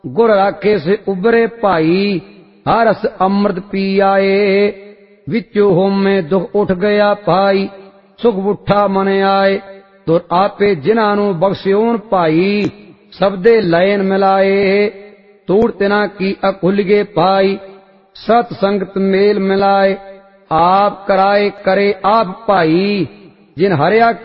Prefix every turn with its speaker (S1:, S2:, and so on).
S1: गुर राखे से उबरे भाई, हरस अमृत पी आए। विचो होम में दुख उठ गया भाई, सुख उठा मन आए। तुर आपे जिन्हां नूं बख्शियोन भाई, सबदे लयन मिलाए। तूड़ तिना की अकुलगे भाई, सत संगत मेल मिलाए। आप कराए करे आप भाई, जिन हरिया